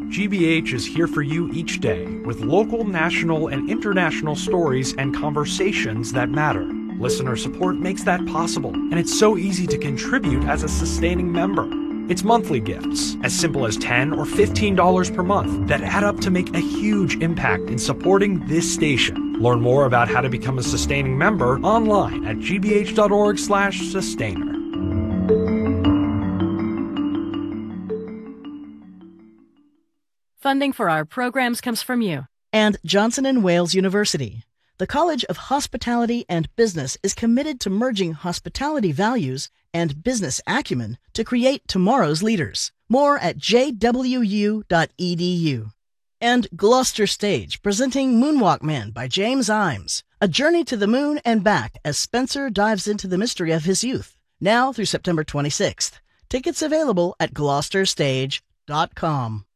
GBH is here for you each day with local, national, and international stories and conversations that matter. Listener support makes that possible, and it's so easy to contribute as a sustaining member. It's monthly gifts, as simple as $10 or $15 per month, that add up to make a huge impact in supporting this station. Learn more about how to become a sustaining member online at gbh.org/sustainer. Funding for our programs comes from you. And Johnson & Wales University. The College of Hospitality and Business is committed to merging hospitality values and business acumen to create tomorrow's leaders. More at jwu.edu. And Gloucester Stage, presenting Moonwalk Man by James Imes. A journey to the moon and back as Spencer dives into the mystery of his youth. Now through September 26th. Tickets available at gloucesterstage.com.